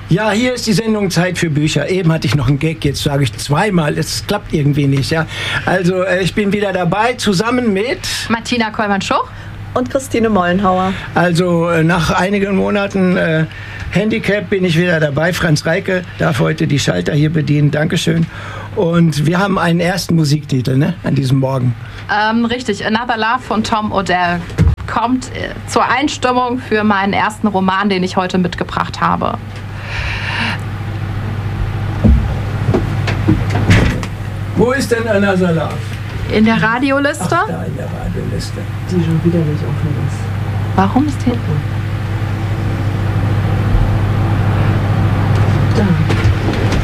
Ja, hier ist die Sendung Zeit für Bücher. Eben hatte ich noch einen Gag, jetzt sage ich zweimal. Es klappt irgendwie nicht. Ja. Also ich bin wieder dabei, zusammen mit Martina Kollmann-Schuch und Christine Mollenhauer. Also nach einigen Monaten Handicap bin ich wieder dabei. Franz Reike darf heute die Schalter hier bedienen. Dankeschön. Und wir haben einen ersten Musiktitel, ne, an diesem Morgen. Richtig, Another Love von Tom Odell kommt zur Einstimmung für meinen ersten Roman, den ich heute mitgebracht habe. Wo ist denn Another Love? In der Radioliste. Ach, da in der Radioliste. Die schon wieder nicht offen ist. Warum ist die?